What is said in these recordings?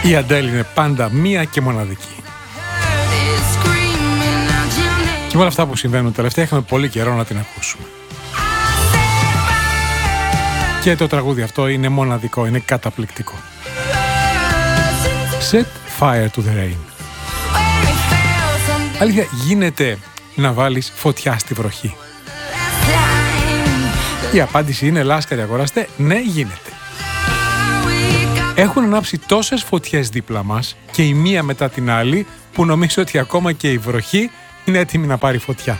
Η Αντέλ είναι πάντα μία και μοναδική. Και με όλα αυτά που συμβαίνουν τελευταία είχαμε πολύ καιρό να την ακούσουμε. Και το τραγούδι αυτό είναι μοναδικό, είναι καταπληκτικό. Set fire to the rain. Αλήθεια, γίνεται να βάλεις φωτιά στη βροχή? Η απάντηση είναι, λάσκαροι αγοραστέ, ναι, γίνεται. Έχουν ανάψει τόσες φωτιές δίπλα μας και η μία μετά την άλλη που νομίζω ότι ακόμα και η βροχή είναι έτοιμη να πάρει φωτιά.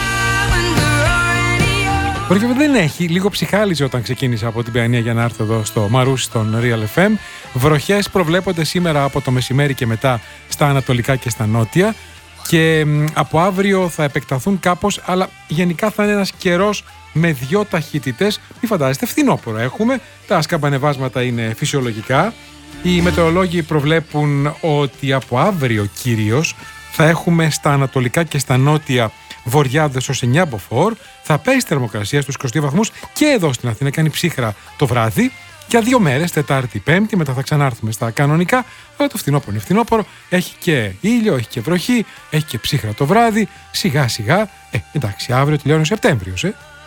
Βροχή δεν έχει, λίγο ψυχάλιζε όταν ξεκίνησα από την Παιανία για να έρθω εδώ στο Μαρούσι, στον Real FM. Βροχές προβλέπονται σήμερα από το μεσημέρι και μετά στα ανατολικά και στα νότια και από αύριο θα επεκταθούν κάπως, αλλά γενικά θα είναι ένας καιρός με δύο ταχύτητες. Μην φαντάζεστε, φθινόπωρο έχουμε, τα σκαμπανεβάσματα είναι φυσιολογικά. Οι μετεωρολόγοι προβλέπουν ότι από αύριο κυρίως θα έχουμε στα ανατολικά και στα νότια βοριάδες ως 9 μποφόρ, θα πέσει θερμοκρασία στους 22 βαθμούς και εδώ στην Αθήνα, κάνει ψύχρα το βράδυ. Για 2 μέρες, Τετάρτη, Πέμπτη, μετά θα ξανάρθουμε στα κανονικά. Αλλά το φθινόπωρο είναι φθινόπωρο, έχει και ήλιο, έχει και βροχή, έχει και ψύχρα το βράδυ. Σιγά σιγά, εντάξει, αύριο τελειώνει ο Σεπτέμβριος,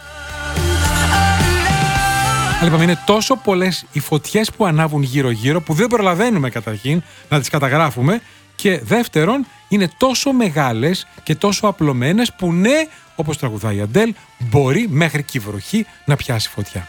Αλλά είπαμε, είναι τόσο πολλές οι φωτιές που ανάβουν γύρω-γύρω που δεν προλαβαίνουμε καταρχήν να τις καταγράφουμε. Και δεύτερον, είναι τόσο μεγάλες και τόσο απλωμένες που ναι, όπως τραγουδάει η Αντέλ, μπορεί μέχρι και η βροχή να πιάσει φωτιά.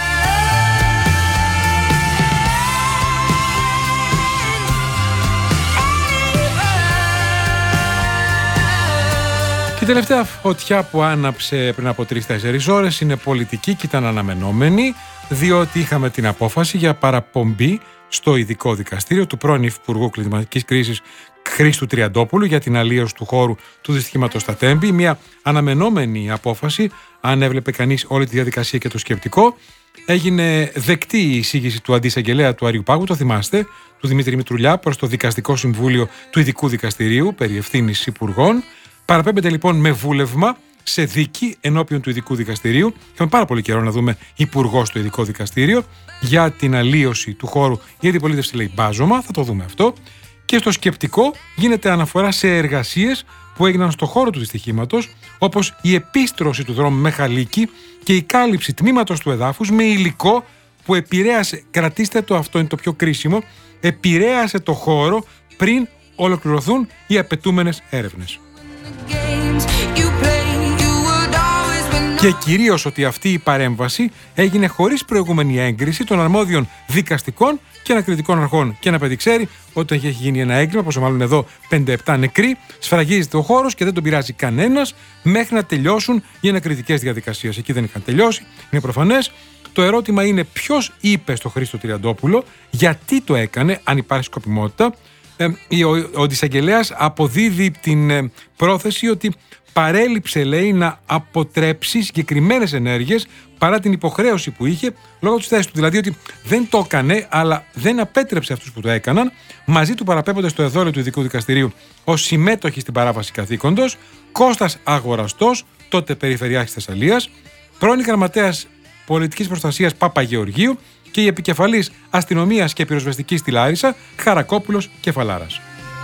Και η τελευταία φωτιά που άναψε πριν από 3-4 ώρες είναι πολιτική και ήταν αναμενόμενη, διότι είχαμε την απόφαση για παραπομπή στο ειδικό δικαστήριο του πρώην Υπουργού Κλιματικής Κρίσης Χρήστου Τριαντόπουλου για την αλλίωση του χώρου του δυστυχήματος στα Τέμπη. Μια αναμενόμενη απόφαση, αν έβλεπε κανείς όλη τη διαδικασία και το σκεπτικό. Έγινε δεκτή η εισήγηση του αντισαγγελέα του Αριού Πάγου, το θυμάστε, του Δημήτρη Μητρουλιά, προς το Δικαστικό Συμβούλιο του Ειδικού Δικαστηρίου περί ευθύνης υπουργών. Παραπέμπεται λοιπόν με βούλευμα σε δίκη ενώπιον του Ειδικού Δικαστηρίου. Είχαμε πάρα πολύ καιρό να δούμε υπουργό στο Ειδικό Δικαστήριο για την αλλίωση του χώρου, γιατί η αντιπολίτευση λέει μπάζωμα, θα το δούμε αυτό. Και στο σκεπτικό γίνεται αναφορά σε εργασίες που έγιναν στο χώρο του δυστυχήματος, όπως η επίστρωση του δρόμου με χαλίκι και η κάλυψη τμήματος του εδάφους με υλικό που επηρέασε, κρατήστε το, αυτό είναι το πιο κρίσιμο, επηρέασε το χώρο πριν ολοκληρωθούν οι απαιτούμενες έρευνες. Και κυρίως ότι αυτή η παρέμβαση έγινε χωρίς προηγούμενη έγκριση των αρμόδιων δικαστικών και ανακριτικών αρχών. Και ένα παιδί ξέρει ότι έχει γίνει ένα έγκλημα, πόσο μάλλον εδώ 57 νεκροί, σφραγίζεται ο χώρος και δεν τον πειράζει κανένας μέχρι να τελειώσουν οι ανακριτικές διαδικασίες. Εκεί δεν είχαν τελειώσει, είναι προφανές. Το ερώτημα είναι ποιος είπε στο Χρήστο Τριαντόπουλο, γιατί το έκανε, αν υπάρχει σκοπιμότητα. Ο αντισαγγελέας αποδίδει την πρόθεση ότι παρέλειψε, λέει, να αποτρέψει συγκεκριμένες ενέργειες παρά την υποχρέωση που είχε λόγω της θέσης του. Δηλαδή ότι δεν το έκανε, αλλά δεν απέτρεψε αυτούς που το έκαναν. Μαζί του παραπέμπονται στο εδόλιο του Ειδικού Δικαστηρίου ως συμμέτοχοι στην παράβαση καθήκοντος Κώστας Αγοραστός, τότε Περιφερειάρχης Θεσσαλίας, πρώην Γραμματέας Πολιτικής Προστασίας Παπαγεωργίου και η επικεφαλής αστυνομίας και πυροσβεστικής στη Λάρισα Χαρακόπουλος Κεφαλάρας.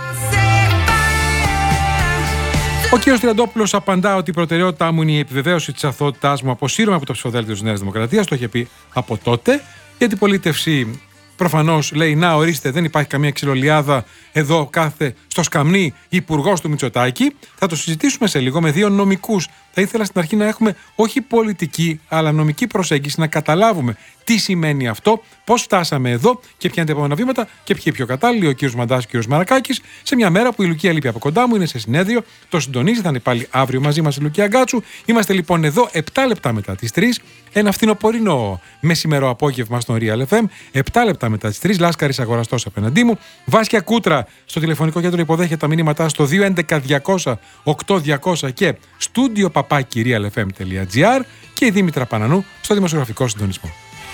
Ο κ. Τριαντόπουλος απαντά ότι η προτεραιότητά μου είναι η επιβεβαίωση της αθωότητάς μου, αποσύρωμαι από το ψηφοδέλτιο της Νέας Δημοκρατίας, το είχε πει από τότε. Η αντιπολίτευση προφανώς λέει: να, ορίστε, δεν υπάρχει καμία ξυλολιάδα εδώ, κάθε στο σκαμνί υπουργός του Μητσοτάκη. Θα το συζητήσουμε σε λίγο με δύο νομικούς. Θα ήθελα στην αρχή να έχουμε όχι πολιτική, αλλά νομική προσέγγιση, να καταλάβουμε τι σημαίνει αυτό, πώς φτάσαμε εδώ και ποια είναι τα επόμενα βήματα και ποιοι πιο κατάλληλοι, ο κ. Μαντάς και ο κ. Μαρακάκης, σε μια μέρα που η Λουκία λείπει από κοντά μου, είναι σε συνέδριο, το συντονίζει, θα είναι πάλι αύριο μαζί μας η Λουκία Γκάτσου. Είμαστε λοιπόν εδώ 7 λεπτά μετά τις 3, ένα φθινοπορεινό μεσημερό απόγευμα στον Real FM, 7 λεπτά μετά τις 3, Λάσκαρης Αγοραστός απέναντί μου, Βάσκια Κούτρα στο τηλεφωνικό κέντρο υποδέχεται τα μηνύματά στο 211-200-8200 και studio@realfm.gr και η Δήμητρα Πανανού στο δημοσιογραφικό συντονισμό.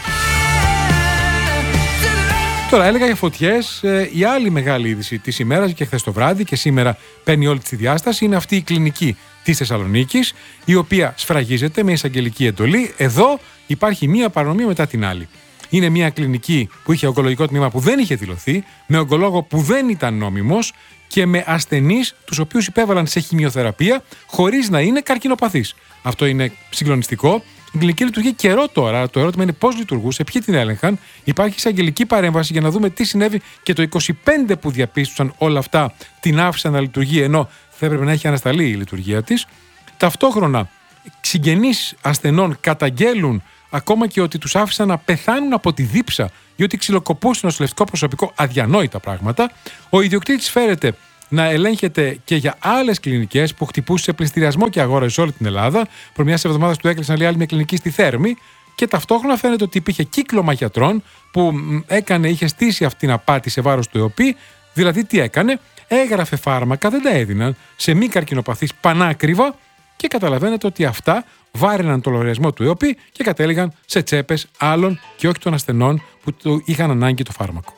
Τώρα έλεγα για φωτιές, η άλλη μεγάλη είδηση της ημέρας και χθες το βράδυ και σήμερα παίρνει όλη τη διάσταση είναι αυτή η κλινική της Θεσσαλονίκης, η οποία σφραγίζεται με εισαγγελική εντολή. Εδώ υπάρχει μία παρανομία μετά την άλλη. Είναι μια κλινική που είχε ογκολογικό τμήμα που δεν είχε δηλωθεί, με ογκολόγο που δεν ήταν νόμιμος και με ασθενείς τους οποίους υπέβαλαν σε χημειοθεραπεία χωρίς να είναι καρκινοπαθείς. Αυτό είναι συγκλονιστικό. Η κλινική λειτουργεί καιρό τώρα. Το ερώτημα είναι πώς λειτουργούσε, ποιοι την έλεγχαν. Υπάρχει εισαγγελική παρέμβαση για να δούμε τι συνέβη και το 25 που διαπίστωσαν όλα αυτά την άφησαν να λειτουργεί ενώ θα έπρεπε να έχει ανασταλεί η λειτουργία της. Ταυτόχρονα, συγγενείς ασθενών καταγγέλουν ακόμα και ότι τους άφησαν να πεθάνουν από τη δίψα ή ότι ξυλοκοπούσε το νοσηλευτικό προσωπικό, αδιανόητα πράγματα. Ο ιδιοκτήτης φέρεται να ελέγχεται και για άλλες κλινικές που χτυπούσε σε πληστηριασμό και αγόρασε σε όλη την Ελλάδα. Προ μιας εβδομάδας του έκλεισαν άλλη μια κλινική στη Θέρμη. Και ταυτόχρονα φαίνεται ότι υπήρχε κύκλωμα γιατρών που είχε στήσει αυτήν την απάτη σε βάρος του ΕΟΠΗ. Δηλαδή, τι έκανε, έγραφε φάρμακα, δεν τα έδιναν σε μη καρκινοπαθείς πανάκριβα και καταλαβαίνετε ότι αυτά βάραιναν το λογαριασμό του ΕΟΠΗ και κατέληγαν σε τσέπες άλλων και όχι των ασθενών που του είχαν ανάγκη το φάρμακο.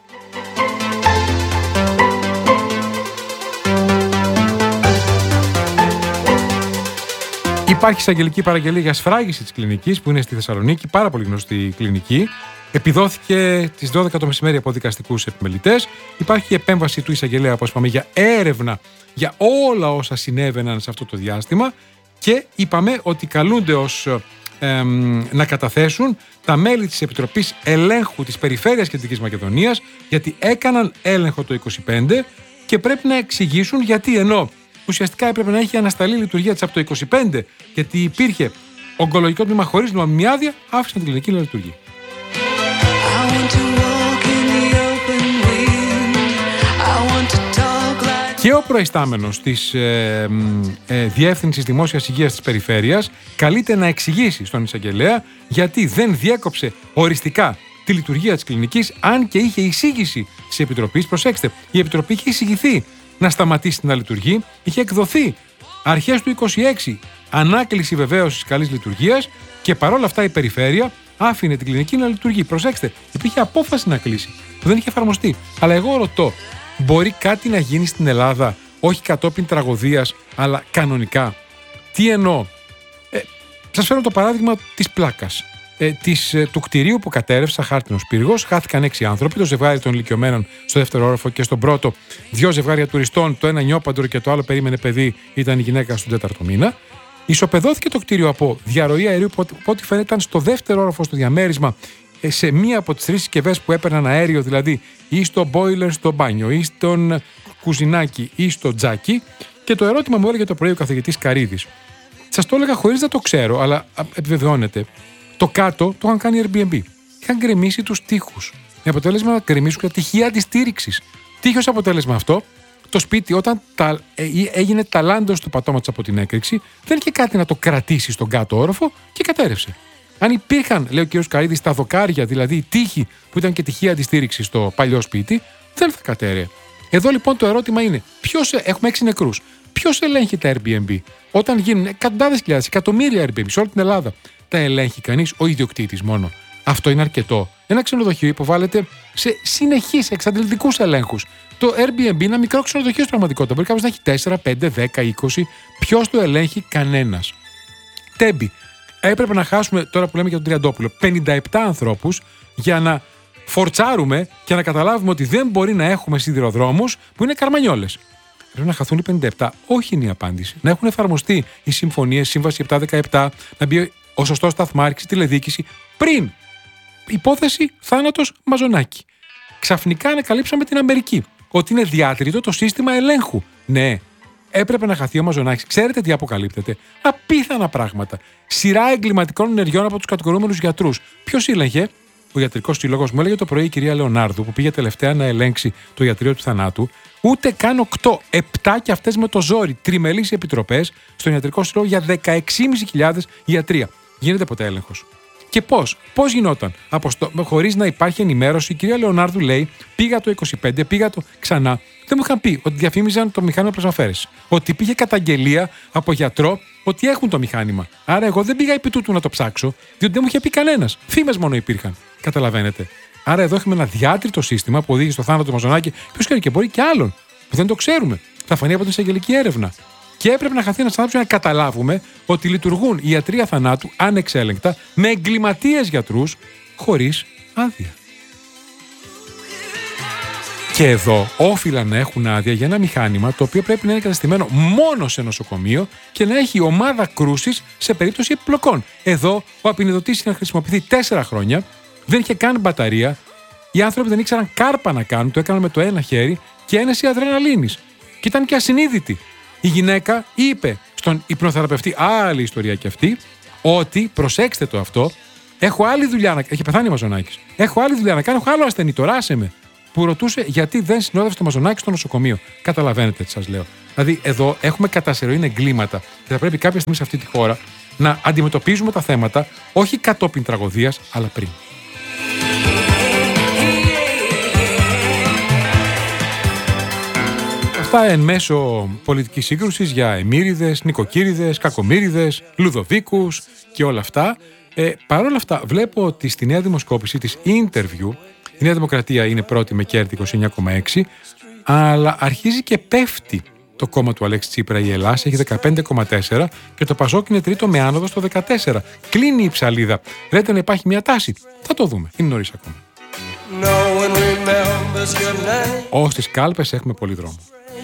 Υπάρχει εισαγγελική παραγγελία για σφράγιση της κλινικής που είναι στη Θεσσαλονίκη, πάρα πολύ γνωστή κλινική. Επιδόθηκε τις 12 το μεσημέρι από δικαστικούς επιμελητές. Υπάρχει επέμβαση του εισαγγελέα, όπως είπαμε, για έρευνα για όλα όσα συνέβαιναν σε αυτό το διάστημα και είπαμε ότι καλούνται να καταθέσουν τα μέλη της Επιτροπής Ελέγχου της Περιφέρειας Κεντρικής Μακεδονίας, γιατί έκαναν έλεγχο το 25 και πρέπει να εξηγήσουν γιατί, ενώ ουσιαστικά έπρεπε να έχει ανασταλεί η λειτουργία της από το 25, γιατί υπήρχε ογκολογικό τμήμα χωρίς νομική άδεια, άφησαν την κλινική να λειτουργεί. Και ο προϊστάμενος της Διεύθυνσης Δημόσιας Υγείας της Περιφέρειας καλείται να εξηγήσει στον εισαγγελέα γιατί δεν διέκοψε οριστικά τη λειτουργία της κλινικής, αν και είχε εισήγηση της Επιτροπής. Προσέξτε, η Επιτροπή είχε εισηγηθεί να σταματήσει να λειτουργεί, είχε εκδοθεί αρχές του 26 ανάκληση βεβαίωσης καλής λειτουργίας και παρόλα αυτά η Περιφέρεια άφηνε την κλινική να λειτουργεί. Προσέξτε, υπήρχε απόφαση να κλείσει που δεν είχε εφαρμοστεί. Αλλά εγώ ρωτώ, μπορεί κάτι να γίνει στην Ελλάδα, όχι κατόπιν τραγωδίας, αλλά κανονικά? Τι εννοώ? Σας φέρω το παράδειγμα της πλάκας. Του κτηρίου που κατέρευσε, χάρτινος πύργος, χάθηκαν 6 άνθρωποι, το ζευγάρι των ηλικιωμένων στο δεύτερο όροφο και στον πρώτο, 2 ζευγάρια τουριστών, το ένα νιόπαντρο και το άλλο περίμενε παιδί, ήταν η γυναίκα στον 4ο μήνα. Ισοπεδώθηκε το κτίριο από διαρροή αερίου που ό,τι φαίνεται ήταν στο δεύτερο όροφο στο διαμέρισμα, σε μία από τις 3 συσκευές που έπαιρναν αέριο, δηλαδή ή στο boiler στο μπάνιο ή στον κουζινάκι ή στο τζάκι. Και το ερώτημα μου έλεγε το πρωί ο καθηγητής Καρίδης. Σας το έλεγα χωρίς να το ξέρω, αλλά επιβεβαιώνεται. Το κάτω το είχαν κάνει Airbnb. Είχαν γκρεμίσει τους τοίχους. Με αποτέλεσμα να γκρεμίσουν τα τυχεία αντιστήριξης. Τι είχε ως αποτέλεσμα αυτό? Το σπίτι, όταν έγινε ταλάντος του πατώματος από την έκρηξη, δεν είχε κάτι να το κρατήσει στον κάτω όροφο και κατέρευσε. Αν υπήρχαν, λέει ο κ. Καρίδης, τα δοκάρια, δηλαδή οι τοίχοι που ήταν και τυχεία αντιστήριξη στο παλιό σπίτι, δεν θα κατέρεε. Εδώ λοιπόν το ερώτημα είναι, έχουμε 6 νεκρούς. Ποιος ελέγχει τα Airbnb? Όταν γίνουν εκατοντάδες χιλιάδες, εκατομμύρια Airbnb σε όλη την Ελλάδα, τα ελέγχει κανείς? Ο ιδιοκτήτης μόνο? Αυτό είναι αρκετό? Ένα ξενοδοχείο υποβάλλεται σε συνεχείς εξαντλητικούς ελέγχους. Το Airbnb είναι ένα μικρό ξενοδοχείο στην πραγματικότητα. Μπορεί κάποιος να έχει 4, 5, 10, 20. Ποιος το ελέγχει? Κανένας. Τέμπη. Έπρεπε να χάσουμε, τώρα που λέμε για τον Τριαντόπουλο, 57 ανθρώπους για να φορτσάρουμε και να καταλάβουμε ότι δεν μπορεί να έχουμε σιδηροδρόμους που είναι καρμανιόλες. Πρέπει να χαθούν οι 57. Όχι είναι η απάντηση. Να έχουν εφαρμοστεί οι συμφωνίες, σύμβαση 7-17, να μπει ο σωστός σταθμάρχης, τηλεδιοίκηση, πριν. Υπόθεση θάνατος Μαζονάκη. Ξαφνικά ανακαλύψαμε την Αμερική. Ότι είναι διάτριτο το σύστημα ελέγχου. Ναι. Έπρεπε να χαθεί ο Μαζονάκης. Ξέρετε τι αποκαλύπτεται? Απίθανα πράγματα. Σειρά εγκληματικών ενεργειών από τους κατηγορούμενους γιατρούς. Ποιος έλεγε? Ο ιατρικός σύλλογος μου έλεγε το πρωί η κυρία Λεωνάρδου, που πήγε τελευταία να ελέγξει το ιατρείο του θανάτου. Ούτε καν 8, 7 και αυτές με το ζόρι. Τριμελείς επιτροπές στον ιατρικό σύλλογο για 16.500 ιατρία. Γίνεται ποτέ έλεγχος? Και πώς γινόταν? Χωρίς να υπάρχει ενημέρωση, η κυρία Λεωνάρδου λέει: πήγα το 25, πήγα το ξανά. Δεν μου είχαν πει ότι διαφήμιζαν το μηχάνημα πλασμαφέρεσης. Ότι υπήρχε καταγγελία από γιατρό ότι έχουν το μηχάνημα. Άρα εγώ δεν πήγα επί τούτου να το ψάξω, διότι δεν μου είχε πει κανένας. Φήμες μόνο υπήρχαν. Καταλαβαίνετε? Άρα εδώ έχουμε ένα διάτριτο σύστημα που οδήγησε στο θάνατο του Μαζονάκη, ποιος ξέρει, και μπορεί και άλλον που δεν το ξέρουμε. Θα φανεί από την εισαγγελική έρευνα. Και έπρεπε να χαθεί ένας άνθρωπος για να καταλάβουμε ότι λειτουργούν ιατρεία θανάτου ανεξέλεγκτα με εγκληματίες γιατρούς χωρίς άδεια. Και εδώ όφυλαν να έχουν άδεια για ένα μηχάνημα το οποίο πρέπει να είναι εγκαταστημένο μόνο σε νοσοκομείο και να έχει ομάδα κρούσης σε περίπτωση επιπλοκών. Εδώ ο απεινιδωτής είχε να χρησιμοποιηθεί 4 χρόνια, δεν είχε καν μπαταρία, οι άνθρωποι δεν ήξεραν κάρπα να κάνουν, το έκαναν με το ένα χέρι και ένεση αδρεναλίνης. Και ήταν και ασυνείδητη. Η γυναίκα είπε στον υπνοθεραπευτή, άλλη ιστορία κι αυτή, ότι προσέξτε το αυτό, έχω άλλη δουλειά να κάνω. Έχει πεθάνει ο Μαζονάκης. Έχω άλλη δουλειά να κάνω, έχω άλλο ασθενή, τώρα άσε με. Που ρωτούσε γιατί δεν συνόδευσε το Μαζονάκη στο νοσοκομείο. Καταλαβαίνετε τι σας λέω. Δηλαδή, εδώ έχουμε κατά σερροήν εγκλήματα και θα πρέπει κάποια στιγμή σε αυτή τη χώρα να αντιμετωπίζουμε τα θέματα όχι κατόπιν τραγωδίας, αλλά πριν. Αυτά εν μέσω πολιτικής σύγκρουσης για εμμύριδες, νοικοκύριδες, κακομύριδες, Λουδοβίκους και όλα αυτά. Παρ' όλα αυτά, βλέπω ότι στη νέα δημοσκόπηση της Interview, η Νέα Δημοκρατία είναι πρώτη με κέρδη 29,6, αλλά αρχίζει και πέφτει το κόμμα του Αλέξη Τσίπρα, η Ελλάδα, έχει 15,4 και το Πασόκ είναι τρίτο με άνοδο στο 14. Κλείνει η ψαλίδα. Λέτε να υπάρχει μια τάση. Θα το δούμε. Είναι νωρίς ακόμα. Ως τις κάλπες έχουμε πολύ δρόμο.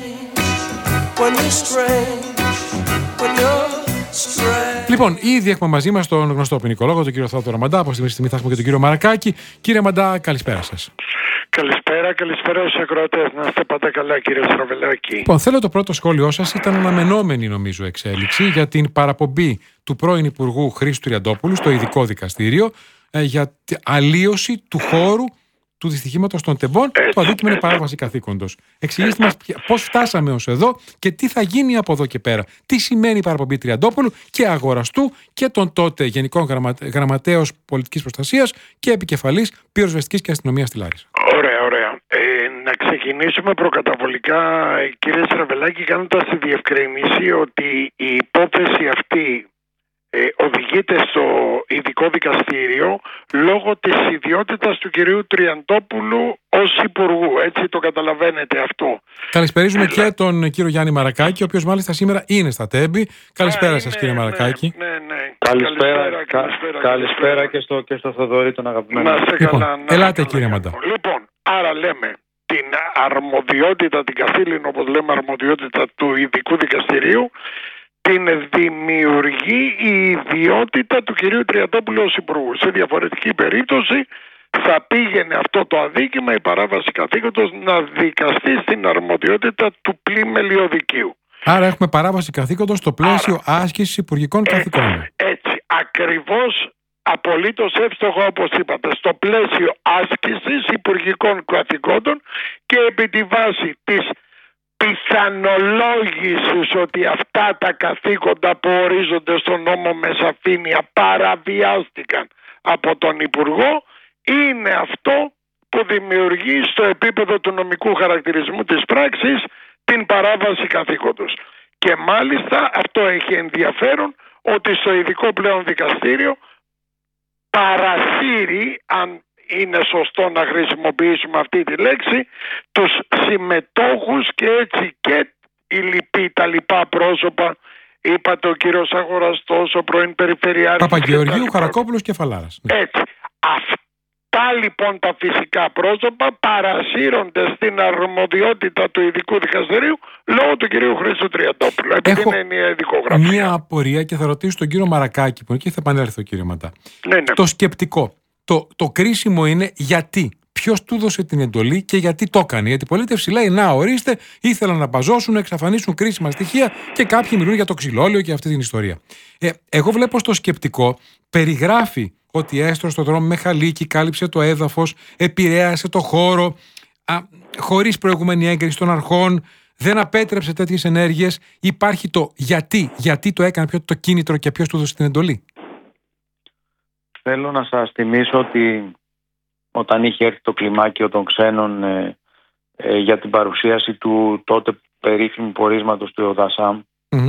Λοιπόν, ήδη έχουμε μαζί μας τον γνωστό ποινικολόγο, τον κύριο Θόδωρο Μαντά. Από στιγμή θα έχουμε και τον κύριο Μαρακάκη. Κύριε Μαντά, καλησπέρα σας. Καλησπέρα στους ακροατές. Να είστε πάντα καλά, κύριε Στραβελάκη. Λοιπόν, θέλω το πρώτο σχόλιο σας. Ήταν αναμενόμενη, νομίζω, εξέλιξη για την παραπομπή του πρώην Υπουργού Χρήστου Τριαντόπουλου στο ειδικό δικαστήριο για αλλίωση του χώρου του δυστυχήματος των Τεμπών. Το αδίκημα είναι παράβαση καθήκοντος. Εξηγήστε μας πώς φτάσαμε ως εδώ και τι θα γίνει από εδώ και πέρα. Τι σημαίνει η παραπομπή Τριαντόπουλου και αγοραστού και τον τότε Γενικών Γραμματέως Πολιτικής Προστασίας και επικεφαλής πυροσβεστικής και αστυνομίας στη Λάρισα. Ωραία. Να ξεκινήσουμε προκαταβολικά, κύριε Στραβελάκη, κάνοντας τη διευκρίνηση ότι η υπόθεση αυτή οδηγείται στο ειδικό δικαστήριο λόγω της ιδιότητας του κυρίου Τριαντόπουλου ως υπουργού. Έτσι το καταλαβαίνετε αυτό. Καλησπέριζουμε και τον κύριο Γιάννη Μαρακάκη, ο οποίος μάλιστα σήμερα είναι στα Τέμπη. Καλησπέρα σας, κύριε Μαρακάκη. Ναι. Καλησπέρα και στο Θοδωρή τον αγαπημένο. Ελάτε, κύριε Μαντά. Λοιπόν, άρα λέμε την αρμοδιότητα, την καθήλυν, όπως λέμε, αρμοδιότητα του ειδικού δικαστηρίου την δημιουργεί η ιδιότητα του κυρίου Τριαντόπουλου ως υπουργού. Σε διαφορετική περίπτωση θα πήγαινε αυτό το αδίκημα, η παράβαση καθήκοντος, να δικαστεί στην αρμοδιότητα του πλημελιωδικείου. Άρα έχουμε παράβαση καθήκοντος στο πλαίσιο άσκησης υπουργικών καθηκόντων. Έτσι, ακριβώς, απολύτως εύστοχο όπως είπατε, στο πλαίσιο άσκησης υπουργικών καθηκόντων και επί τη βάση της πιθανολόγησης ότι αυτά τα καθήκοντα που ορίζονται στον νόμο με σαφήνεια παραβιάστηκαν από τον Υπουργό, είναι αυτό που δημιουργεί στο επίπεδο του νομικού χαρακτηρισμού της πράξης την παράβαση καθήκοντος. Και μάλιστα αυτό έχει ενδιαφέρον ότι στο ειδικό πλέον δικαστήριο παρασύρει, αν είναι σωστό να χρησιμοποιήσουμε αυτή τη λέξη, τους συμμετόχους και έτσι και τα λοιπά πρόσωπα, είπατε ο κύριος Αγοραστός, ο πρώην Περιφερειάρχης Παπαγεωργίου, Χαρακόπουλος και Φαλάρας. Έτσι. Αυτά λοιπόν τα φυσικά πρόσωπα παρασύρονται στην αρμοδιότητα του ειδικού δικαστηρίου λόγω του κυρίου Χρήστου Τριαντόπουλου. Επειδή είναι μια ειδικογραφία. Μία απορία και θα ρωτήσω τον κύριο Μαρακάκη που εκεί θα επανέλθω, κύριε Ματά. Ναι. Το σκεπτικό. Το κρίσιμο είναι γιατί. Ποιος του έδωσε την εντολή και γιατί το έκανε. Η αντιπολίτευση λέει: να, ορίστε, ήθελαν να μπαζώσουν, να εξαφανίσουν κρίσιμα στοιχεία και κάποιοι μιλούν για το ξυλόλαιο και αυτή την ιστορία. Εγώ βλέπω στο σκεπτικό, περιγράφει ότι έστρωσε στο δρόμο με χαλίκι, κάλυψε το έδαφος, επηρέασε το χώρο, χωρίς προηγούμενη έγκριση των αρχών, δεν απέτρεψε τέτοιες ενέργειες. Υπάρχει το γιατί το έκανε, ποιο το κίνητρο και ποιος του έδωσε την εντολή. Θέλω να σας θυμίσω ότι όταν είχε έρθει το κλιμάκιο των ξένων για την παρουσίαση του τότε περίφημου πορίσματος του ΕΟΔΑΣΑΜ,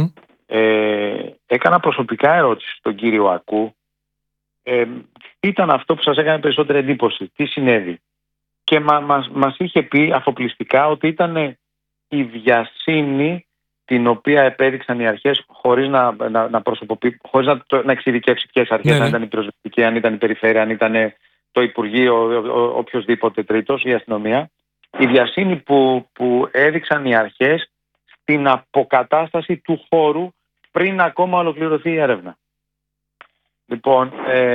έκανα προσωπικά ερώτηση στον κύριο Ακού. Ήταν αυτό που σας έκανε περισσότερη εντύπωση. Τι συνέβη? Και μας είχε πει αφοπλιστικά ότι ήταν η βιασύνη την οποία επέδειξαν οι αρχές χωρίς να εξειδικεύσει ποιες αρχές, αν ήταν η πυροσβεστική, αν ήταν η περιφέρεια, αν ήταν το Υπουργείο, οποιοσδήποτε τρίτος, η αστυνομία, η βιασύνη που έδειξαν οι αρχές στην αποκατάσταση του χώρου πριν ακόμα ολοκληρωθεί η έρευνα. Λοιπόν,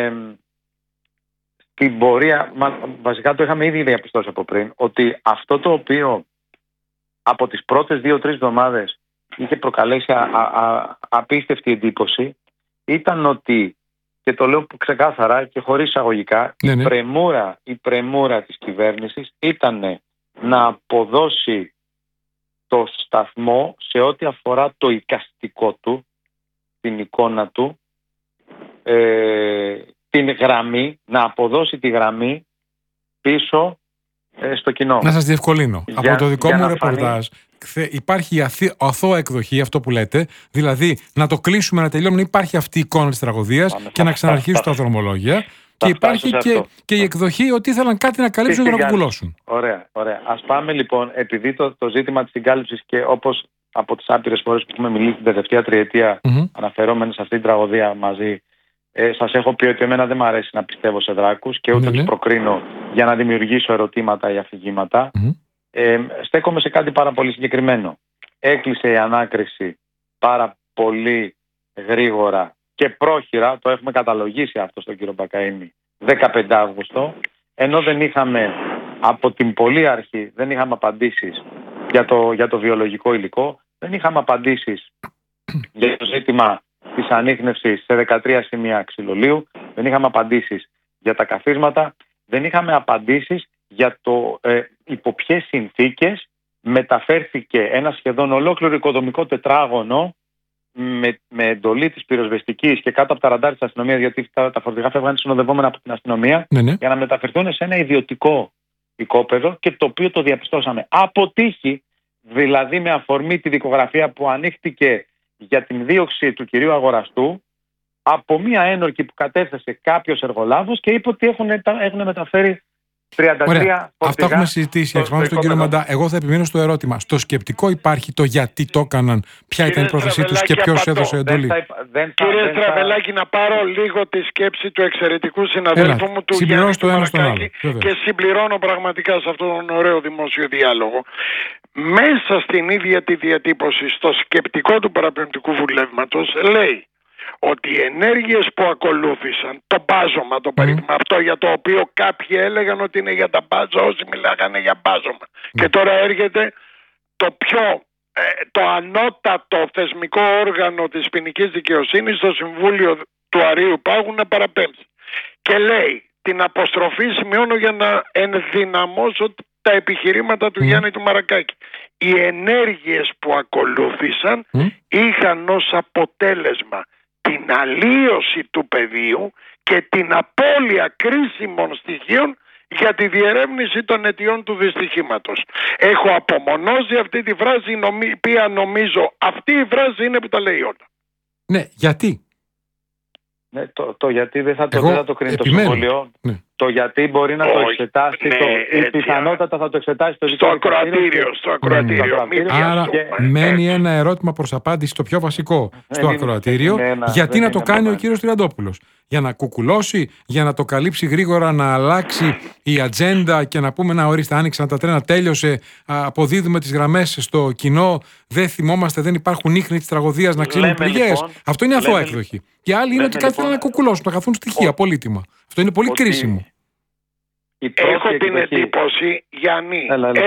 στην πορεία, βασικά το είχαμε ήδη διαπιστώσει από πριν, ότι αυτό το οποίο από τις πρώτες 2-3 εβδομάδες είχε προκαλέσει απίστευτη εντύπωση ήταν ότι, και το λέω ξεκάθαρα και χωρίς εισαγωγικά, η πρεμούρα της κυβέρνησης ήταν να αποδώσει το σταθμό σε ό,τι αφορά το εικαστικό του, την εικόνα του, την γραμμή, να αποδώσει τη γραμμή πίσω στο κοινό. Να σας διευκολύνω. Από το δικό μου ρεπορτάζ υπάρχει αθώα εκδοχή, αυτό που λέτε, δηλαδή να το κλείσουμε, να τελειώνουμε, να υπάρχει αυτή η εικόνα της τραγωδίας και να ξαναρχίσουν τα δρομολόγια. Και υπάρχει και η εκδοχή ότι ήθελαν κάτι να καλύψουν και να κουκουλώσουν. Ωραία. Ας πάμε λοιπόν, επειδή το ζήτημα της συγκάλυψης, και όπως από τις άπειρες φορές που έχουμε μιλήσει την τελευταία τριετία, αναφερόμενοι σε αυτή την τραγωδία μαζί, σας έχω πει ότι εμένα δεν μου αρέσει να πιστεύω σε δράκους και ούτε τους προκρίνω για να δημιουργήσω ερωτήματα ή αφηγήματα. Στέκομαι σε κάτι πάρα πολύ συγκεκριμένο. Έκλεισε η ανάκριση πάρα πολύ γρήγορα και πρόχειρα, το έχουμε καταλογίσει αυτό στον κύριο Μπακαΐνη, 15 Αύγουστο, ενώ δεν είχαμε από την πολύ αρχή, δεν είχαμε απαντήσεις για το βιολογικό υλικό, δεν είχαμε απαντήσεις για το ζήτημα της ανίχνευσης σε 13 σημεία ξυλολίου, δεν είχαμε απαντήσεις για τα καθίσματα, δεν είχαμε απαντήσεις για το υπό ποιες συνθήκες μεταφέρθηκε ένα σχεδόν ολόκληρο οικοδομικό τετράγωνο με εντολή της πυροσβεστικής και κάτω από τα ραντάρ της αστυνομίας, γιατί τα φορτηγά φεύγαν συνοδευόμενα από την αστυνομία, για να μεταφερθούν σε ένα ιδιωτικό οικόπεδο, και το οποίο το διαπιστώσαμε από τύχη, δηλαδή με αφορμή τη δικογραφία που ανοίχτηκε για την δίωξη του κυρίου αγοραστού από μία ένορκη που κατέθεσε κάποιος εργολάβος και είπε ότι έχουν μεταφέρει 33 φορτηγά. Αυτά έχουμε συζητήσει. Εξ τον κύριο Μαντά, εγώ θα επιμείνω στο ερώτημα. Στο σκεπτικό υπάρχει το γιατί το έκαναν, ποια ήταν η πρόθεσή τους και ποιος έδωσε εντολή. Κύριε Στραβελάκη, να πάρω λίγο τη σκέψη του εξαιρετικού συναδέλφου μου, του Γιάννη του Μαρακάκη, και συμπληρώνω πραγματικά σε αυτόν τον ωραίο δημόσιο διάλογο. Μέσα στην ίδια τη διατύπωση, στο σκεπτικό του παραπεμπτικού βουλεύματος, λέει ότι οι ενέργειες που ακολούθησαν, το μπάζωμα, το παράδειγμα αυτό για το οποίο κάποιοι έλεγαν ότι είναι για τα μπάζα, όσοι μιλάγανε για μπάζωμα. Και τώρα έρχεται το ανώτατο θεσμικό όργανο της ποινικής δικαιοσύνης, το Συμβούλιο του Αρείου Πάγου, να παραπέμψει. Και λέει, την αποστροφή σημειώνω για να ενδυναμώσω τα επιχειρήματα του Γιάννη του Μαρακάκη. Οι ενέργειες που ακολούθησαν είχαν ως αποτέλεσμα την αλλίωση του πεδίου και την απώλεια κρίσιμων στοιχείων για τη διερεύνηση των αιτιών του δυστυχήματος. Έχω απομονώσει αυτή τη φράση, η οποία νομίζω αυτή η φράση είναι που τα λέει όλα. Ναι, γιατί? Ναι, το γιατί δεν θα το κρίνει το Συμβούλιο. Ναι. Το γιατί μπορεί να το εξετάσει, πιθανότατα θα το εξετάσει το στο ακροατήριο. Άρα μένει ένα ερώτημα προς απάντηση, το πιο βασικό, στο ακροατήριο. Γιατί να το κάνει ο κύριος Τριαντόπουλος? Για να κουκουλώσει, για να το καλύψει γρήγορα, να αλλάξει η ατζέντα και να πούμε, να ορίστε, άνοιξαν τα τρένα, τέλειωσε, αποδίδουμε τις γραμμές στο κοινό, δεν θυμόμαστε, δεν υπάρχουν ίχνη της τραγωδίας, να ξύνουν πληγές. Αυτό είναι αθώα έκδοχη. Και άλλοι είναι ότι κάτι θέλουν να κουκουλώσουν, να καθούν στοιχεία πολύτιμα. Αυτό είναι πολύ κρίσιμο. Έχω την εντύπωση, Γιάννη,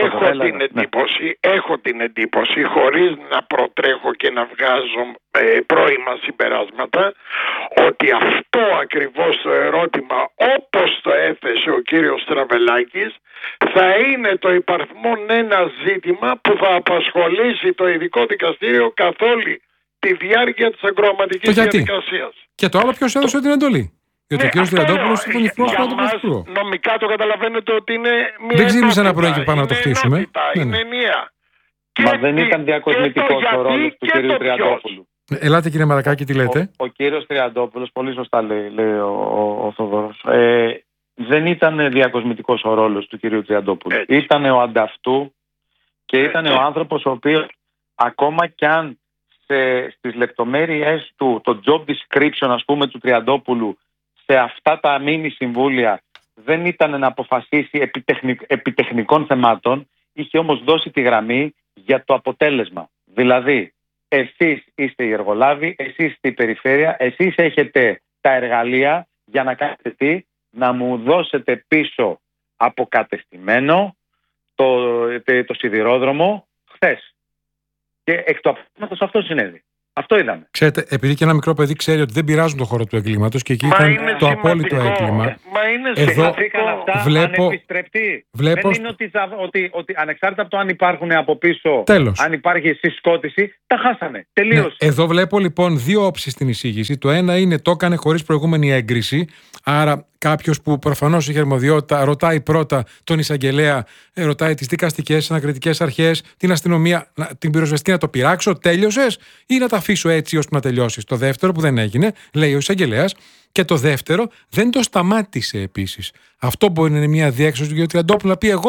έχω την εντύπωση, χωρίς να προτρέχω και να βγάζω πρώιμα συμπεράσματα, ότι αυτό ακριβώς το ερώτημα, όπως το έθεσε ο κύριος Στραβελάκης, θα είναι το υπαριθμόν ένα ζήτημα που θα απασχολήσει το ειδικό δικαστήριο καθ' όλη τη διάρκεια της ακροαματικής διαδικασίας. Και το άλλο, ποιος έδωσε την εντολή? Γιατί ο κ. Τριαντόπουλος ήταν υφρός πάνω το Πρωθυπουργό. Νομικά το καταλαβαίνετε ότι είναι μια. Δεν ξύπνησε ένα πρωί και πάνω να το χτίσουμε. Είναι ενιαία. Μα δεν ήταν διακοσμητικός ο ρόλος του κ. Τριαντόπουλου. Ελάτε, κύριε Μαρακάκη, τι λέτε? Ο κύριος Τριαντόπουλος, πολύ σωστά λέει ο Θοδωρός, δεν ήταν διακοσμητικός ο ρόλος του κυρίου Τριαντόπουλου. Ήταν ο ανταυτού και ήταν ο άνθρωπος ο οποίος, ακόμα κι αν στις λεπτομέρειες του, το job description, ας πούμε, του Τριαντόπουλου, σε αυτά τα μίνι συμβούλια δεν ήταν να αποφασίσει επιτεχνικών θεμάτων, είχε όμως δώσει τη γραμμή για το αποτέλεσμα. Δηλαδή, εσείς είστε οι εργολάβοι, εσείς είστε η περιφέρεια, εσείς έχετε τα εργαλεία για να κάνετε τι, να μου δώσετε πίσω αποκατεστημένο το σιδηρόδρομο χθες. Και εκ του αποτέλεσματος αυτό συνέβη. Αυτό είδαμε. Ξέρετε, επειδή και ένα μικρό παιδί ξέρει ότι δεν πειράζουν το χώρο του εγκλήματος και εκεί ήταν το απόλυτο έγκλημα. Μα είναι εδώ βλέπω. Δεν είναι ότι ανεξάρτητα από το αν υπάρχουν από πίσω, αν υπάρχει συσκότηση, τα χάσανε. Τελείωσε. Ναι, εδώ βλέπω λοιπόν δύο όψεις στην εισήγηση. Το ένα είναι το έκανε χωρίς προηγούμενη έγκριση. Άρα κάποιος που προφανώς έχει αρμοδιότητα ρωτάει πρώτα τον εισαγγελέα, ρωτάει τις δικαστικές, ανακριτικές αρχές, την αστυνομία, την πυροσβεστική να το πειράξω, τέλειωσες ή να τα αφήσω έτσι ώστε να τελειώσεις. Το δεύτερο που δεν έγινε, λέει ο εισαγγελέας. Και το δεύτερο, δεν το σταμάτησε επίσης. Αυτό μπορεί να είναι μια διέξοδος του κ. Τριαντόπουλου να πει: εγώ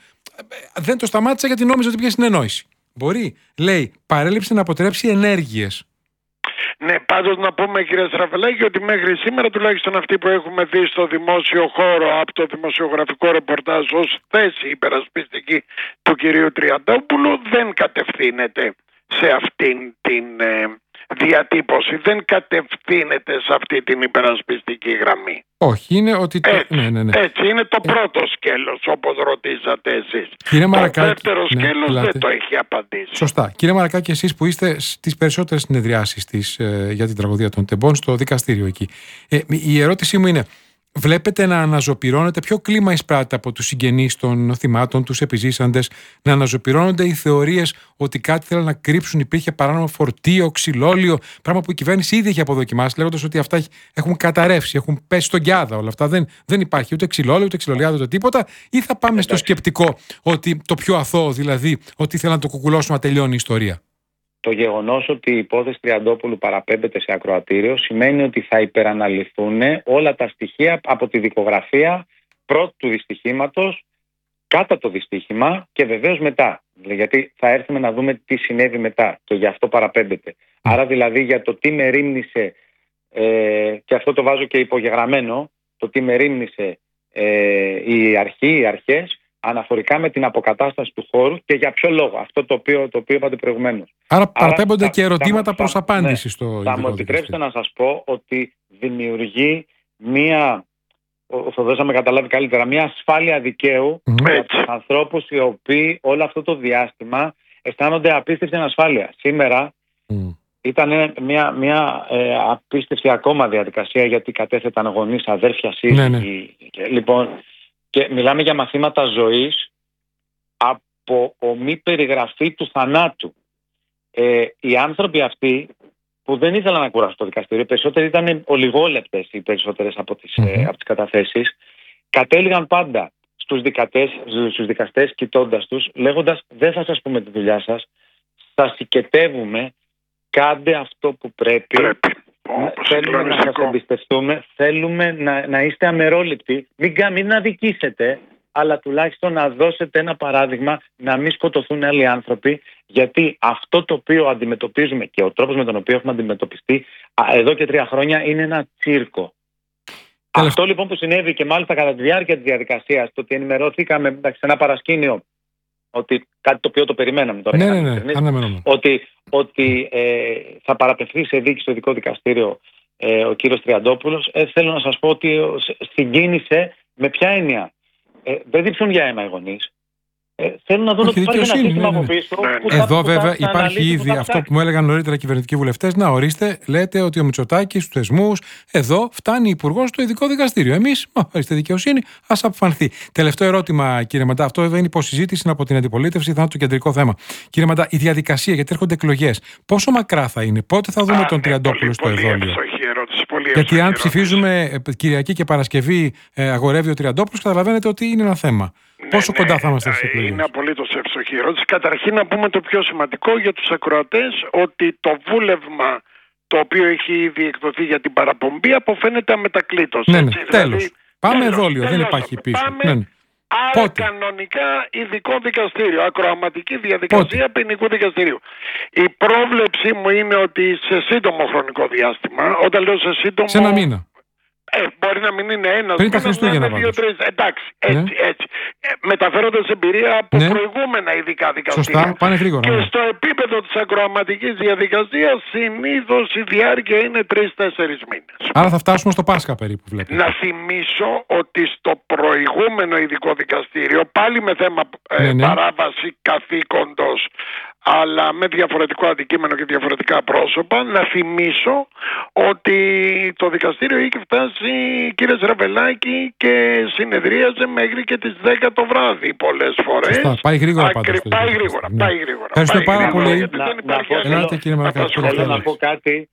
δεν το σταμάτησα γιατί νόμιζα ότι υπήρχε συνεννόηση. Μπορεί, λέει, παρέλειψε να αποτρέψει ενέργειες. Ναι, πάντως να πούμε, κύριε Στραφελάκη, ότι μέχρι σήμερα, τουλάχιστον αυτοί που έχουμε δει στο δημόσιο χώρο από το δημοσιογραφικό ρεπορτάζ ως θέση υπερασπιστική του κυρίου Τριαντόπουλου, δεν κατευθύνεται σε αυτήν την διατύπωση, δεν κατευθύνεται σε αυτή την υπερασπιστική γραμμή. Όχι, είναι ότι... Έτσι είναι το πρώτο σκέλος, όπως ρωτήσατε εσείς. Κύριε Μαρακάκη, το δεύτερο σκέλος δεν το έχει απαντήσει. Σωστά. Κύριε Μαρακάκη, εσείς που είστε στις περισσότερες συνεδριάσεις για την τραγωδία των Τεμπών στο δικαστήριο εκεί, η ερώτησή μου είναι: βλέπετε να αναζωπυρώνεται, ποιο κλίμα εισπράττει από τους συγγενείς των θυμάτων, τους επιζήσαντες, να αναζωπυρώνονται οι θεωρίες ότι κάτι θέλουν να κρύψουν, υπήρχε παράνομο φορτίο, ξυλόλιο, πράγμα που η κυβέρνηση ήδη έχει αποδοκιμάσει, λέγοντας ότι αυτά έχουν καταρρεύσει, έχουν πέσει στον Κιάδα όλα αυτά. Δεν υπάρχει ούτε ξυλόλιο, ούτε ξυλολιάδο, ούτε τίποτα. Ή θα πάμε στο σκεπτικό ότι το πιο αθώο, δηλαδή, ότι θέλουν να το κουκουλώσουν να τελειώνει η ιστορία. Το γεγονός ότι η υπόθεση Τριαντόπουλου παραπέμπεται σε ακροατήριο σημαίνει ότι θα υπεραναλυθούν όλα τα στοιχεία από τη δικογραφία πρώτου του δυστυχήματος, κατά το δυστύχημα και βεβαίως μετά. Γιατί θα έρθουμε να δούμε τι συνέβη μετά και γι' αυτό παραπέμπεται. Άρα δηλαδή για το τι με ρήμνησε, και αυτό το βάζω και υπογεγραμμένο, το τι με ρήμνησε η αρχή, οι αρχές, αναφορικά με την αποκατάσταση του χώρου και για ποιο λόγο. Αυτό το οποίο είπατε προηγουμένως. Άρα παραπέμπονται και ερωτήματα προς απάντηση στο ειδικό δικαστήριο. Θα μου επιτρέψετε να σας πω ότι δημιουργεί μία, ο Θοδωρής θα με καταλάβει καλύτερα, μία ασφάλεια δικαίου για τους ανθρώπους οι οποίοι όλο αυτό το διάστημα αισθάνονται απίστευτη ανασφάλεια. Σήμερα ήταν μια απίστευτη ακόμα διαδικασία, γιατί κατέθεταν γονείς, αδέρφια, σύζυγοι. Λοιπόν, και μιλάμε για μαθήματα ζωής από ομή περιγραφή του θανάτου. Οι άνθρωποι αυτοί που δεν ήθελαν να κουράσουν το δικαστήριο, οι περισσότεροι ήταν ολιγόλεπτες οι περισσότερες από τις καταθέσεις, κατέληγαν πάντα στους δικαστές κοιτώντας τους, λέγοντας: δεν θα σας πούμε τη δουλειά σας, σας οικετεύουμε, κάντε αυτό που πρέπει. Θέλουμε να σας εμπιστευτούμε, θέλουμε να είστε αμερόληπτοι, μην αδικήσετε, αλλά τουλάχιστον να δώσετε ένα παράδειγμα, να μην σκοτωθούν άλλοι άνθρωποι, γιατί αυτό το οποίο αντιμετωπίζουμε και ο τρόπος με τον οποίο έχουμε αντιμετωπιστεί εδώ και 3 χρόνια είναι ένα τσίρκο. Αυτό λοιπόν που συνέβη, και μάλιστα κατά τη διάρκεια της διαδικασίας, το ότι ενημερωθήκαμε σε ένα παρασκήνιο, ότι κάτι το οποίο το περιμέναμε τώρα, ότι θα παραπευθεί σε δίκη στο ειδικό δικαστήριο ο κύριος Τριαντόπουλος, θέλω να σας πω ότι συγκίνησε. Με ποια έννοια? Δεν δείξουν για αίμα οι γονείς. Θέλουν να δουν ότι υπάρχει ένα σύστημα από πίσω. Εδώ βέβαια υπάρχει ήδη αυτό που μου έλεγαν νωρίτερα κυβερνητικοί βουλευτές. Να ορίστε, λέτε ότι ο Μητσοτάκης στους θεσμούς, εδώ φτάνει υπουργός στο ειδικό δικαστήριο. Εμείς, ορίστε δικαιοσύνη, ας αποφανθεί. Τελευταίο ερώτημα, κύριε Μαντά. Αυτό βέβαια είναι υποσυζήτηση από την αντιπολίτευση, θα είναι το κεντρικό θέμα. Κύριε Μαντά, η διαδικασία, γιατί έρχονται εκλογές, πόσο μακρά θα είναι, πότε θα δούμε τον Τριαντόπουλο στο εδόλιο? Γιατί αν ψηφίζουμε Κυριακή και Παρασκευή αγορεύει ο Τριαντόπουλος, καταλαβαίνετε ότι είναι ένα θέμα. Πόσο κοντά θα είμαστε στις εκλογές? Είναι απολύτως εύστοχη ερώτηση. Καταρχήν να πούμε το πιο σημαντικό για τους ακροατές, ότι το βούλευμα το οποίο έχει ήδη εκδοθεί για την παραπομπή αποφαίνεται αμετακλήτως. Τέλος. Πάμε εδόλιο, δεν υπάρχει πίσω. Άρα κανονικά ειδικό δικαστήριο, ακροαματική διαδικασία ποινικού δικαστηρίου. Η πρόβλεψή μου είναι ότι σε σύντομο χρονικό διάστημα, όταν λέω σε σύντομο... Σε ένα μήνα. Μπορεί να μην είναι ένας. Πριν τα Χριστούγεννα, πάντως. 2-3. Εντάξει, έτσι. Μεταφέροντας εμπειρία από προηγούμενα ειδικά δικαστήρια. Σωστά, πάνε γρήγορα. Και στο επίπεδο της ακροαματικής διαδικασίας συνήθως η διάρκεια είναι 3-4 μήνες. Άρα θα φτάσουμε στο Πάσχα περίπου, βλέπετε. Να θυμίσω ότι στο προηγούμενο ειδικό δικαστήριο, πάλι με θέμα παράβαση καθήκοντος, αλλά με διαφορετικό αντικείμενο και διαφορετικά πρόσωπα, να θυμίσω ότι το δικαστήριο είχε φτάσει, κύριε Σραβελάκη, και συνεδρίαζε μέχρι και τις 10 το βράδυ πολλές φορές. Σωστά. Πάει γρήγορα πάντως. Πάει γρήγορα. Ευχαριστώ πάρα πολύ. Ελάτε, κύριε Μαρακάκη. Θέλω να πω κάτι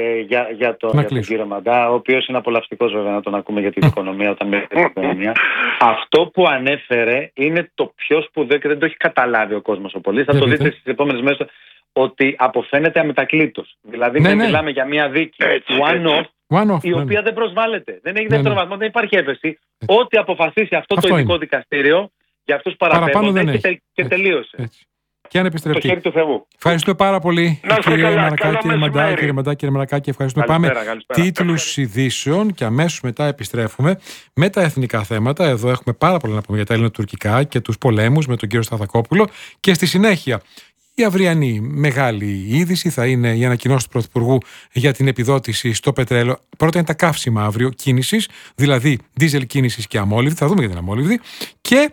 για τον κύριο Μαντά, ο οποίος είναι απολαυστικός βέβαια να τον ακούμε για την οικονομία όταν μιλάει για την οικονομία. Αυτό που ανέφερε είναι το πιο σπουδαίο και δεν το έχει καταλάβει ο κόσμος ο πολίτης. Θα το δείτε στις επόμενες μέρες, ότι αποφαίνεται αμετακλήτως. Δηλαδή δεν μιλάμε για μια δίκη one-off, η οποία δεν προσβάλλεται. Δεν έχει δεύτερο βαθμό, δεν υπάρχει έφεση. Ό,τι αποφασίσει αυτό το ειδικό δικαστήριο για αυτούς παραπέμπονται και τελείωσε. Και αν επιστρέψει. Το χέρι του Θεού. Ευχαριστώ πάρα πολύ, κύριε Μαρακάκη. Ευχαριστούμε. Πάμε τίτλους ειδήσεων και αμέσως μετά επιστρέφουμε με τα εθνικά θέματα. Εδώ έχουμε πάρα πολλά να πούμε για τα ελληνοτουρκικά και τους πολέμους με τον κύριο Σταθακόπουλο. Και στη συνέχεια, η αυριανή μεγάλη είδηση θα είναι η ανακοινώση του Πρωθυπουργού για την επιδότηση στο πετρέλαιο. Πρώτα είναι τα καύσιμα αύριο κίνησης, δηλαδή δίζελ κίνησης και αμόλυβδη. Θα δούμε για την αμόλυβδη. Και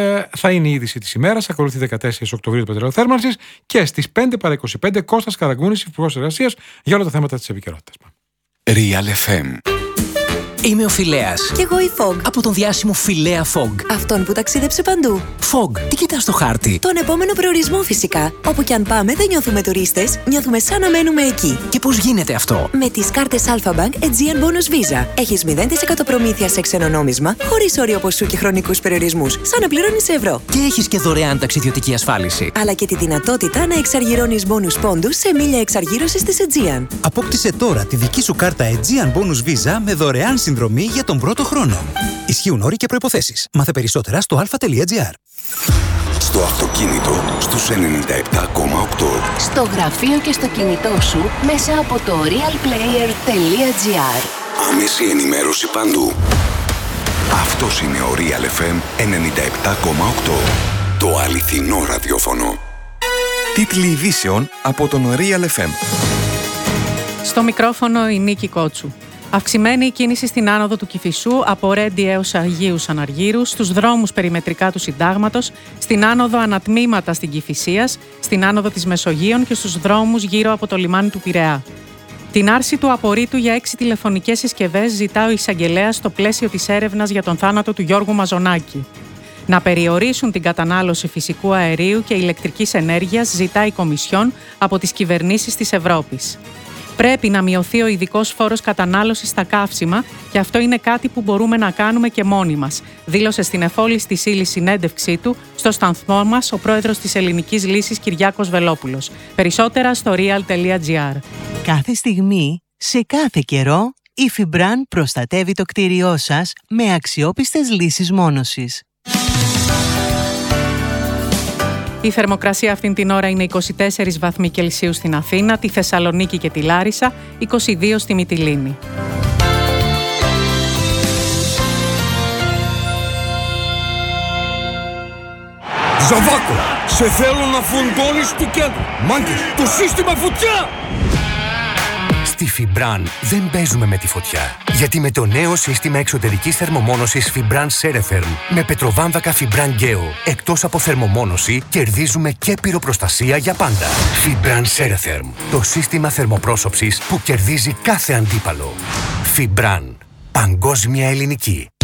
θα είναι η είδηση της ημέρας. Ακολουθεί 14 Οκτωβρίου το πετρελαιοθέρμανσης και στις 5 παρά 25 Κώστας Καραγκούνης, Υπουργός Εργασίας, για όλα τα θέματα της επικαιρότητας. Real FM. Είμαι ο Φιλέας. Κι εγώ η Fog. Από τον διάσημο Φιλέα Fog. Αυτόν που ταξίδεψε παντού. Fog, τι κοιτάς στο χάρτη? Τον επόμενο προορισμό φυσικά. Όπου κι αν πάμε δεν νιώθουμε τουρίστες, νιώθουμε σαν να μένουμε εκεί. Και πώς γίνεται αυτό? Με τις κάρτες Alpha Bank Aegean Bonus Visa. Έχεις 0% προμήθεια σε ξένο νόμισμα, χωρίς όριο ποσού και χρονικούς περιορισμούς, σαν να πληρώνεις ευρώ. Και έχεις και δωρεάν ταξιδιωτική ασφάλιση. Αλλά και τη δυνατότητα να εξαργυρώνεις bonus πόντους σε μίλια εξαργύρωσης της Aegean. Απόκτησε τώρα τη δική σου κάρτα Aegean Bonus Visa με δωρεάν συνδρομή για τον πρώτο χρόνο. Ισχύουν όροι και προϋποθέσεις. Μάθε περισσότερα στο alpha.gr. Στο αυτοκίνητο στους 97,8. Στο γραφείο και στο κινητό σου μέσα από το realplayer.gr. Άμεση ενημέρωση παντού. Αυτός είναι ο Real FM 97,8. Το αληθινό ραδιόφωνο. Τίτλοι ειδήσεων από τον Real FM. Στο μικρόφωνο η Νίκη Κότσου. Αυξημένη η κίνηση στην άνοδο του Κηφισού από Ρέντι έως Αγίους Αναργύρους, στους δρόμους περιμετρικά του Συντάγματος, στην άνοδο ανατμήματα στην Κηφισίας, στην άνοδο της Μεσογείων και στους δρόμους γύρω από το λιμάνι του Πειραιά. Την άρση του απορρίτου για 6 τηλεφωνικές συσκευές ζητά ο εισαγγελέας στο πλαίσιο της έρευνας για τον θάνατο του Γιώργου Μαζονάκη. Να περιορίσουν την κατανάλωση φυσικού αερίου και ηλεκτρικής ενέργειας ζητά η Κομισιόν από τις κυβερνήσεις της Ευρώπης. Πρέπει να μειωθεί ο ειδικός φόρος κατανάλωσης στα καύσιμα και αυτό είναι κάτι που μπορούμε να κάνουμε και μόνοι μας, δήλωσε στην εφόλιστη ύλη συνέντευξή του στο σταθμό μας ο πρόεδρος της Ελληνικής Λύσης Κυριάκος Βελόπουλος. Περισσότερα στο real.gr. Κάθε στιγμή, σε κάθε καιρό, η Fibran προστατεύει το κτίριό σας με αξιόπιστες λύσεις μόνωσης. Η θερμοκρασία αυτήν την ώρα είναι 24 βαθμοί Κελσίου στην Αθήνα, τη Θεσσαλονίκη και τη Λάρισα, 22 στη Μυτιλήνη. Ζαβάκο, σε θέλω να φουντώνεις του κέντρου. Μάγκες, το σύστημα φωτιά! Στη Fibran δεν παίζουμε με τη φωτιά. Γιατί με το νέο σύστημα εξωτερικής θερμομόνωσης Fibran Ceretherm με πετροβάμβακα Fibran Geo, εκτός από θερμομόνωση, κερδίζουμε και πυροπροστασία για πάντα. Fibran Ceretherm, το σύστημα θερμοπρόσωψης που κερδίζει κάθε αντίπαλο. Fibran, παγκόσμια ελληνική.